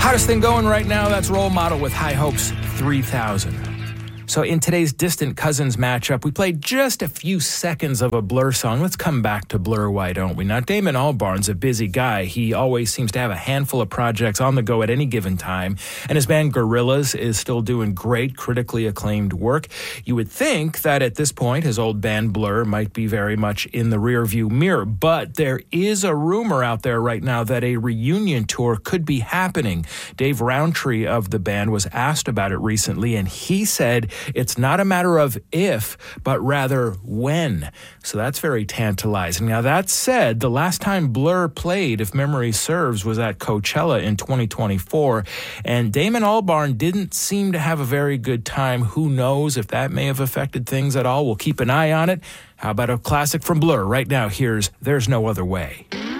Hottest thing going right now, that's Role Model with High Hopes 3000. So in today's Distant Cousins matchup, we played just a few seconds of a Blur song. Let's come back to Blur, why don't we? Now, Damon Albarn's a busy guy. He always seems to have a handful of projects on the go at any given time. And his band Gorillaz is still doing great, critically acclaimed work. You would think that at this point, his old band Blur might be very much in the rearview mirror. But there is a rumor out there right now that a reunion tour could be happening. Dave Rowntree of the band was asked about it recently, and he said it's not a matter of if, but rather when. So that's very tantalizing. Now, that said, the last time Blur played, if memory serves, was at Coachella in 2024, and Damon Albarn didn't seem to have a very good time. Who knows if that may have affected things at all? We'll keep an eye on it. How about a classic from Blur? Right now, here's There's No Other Way.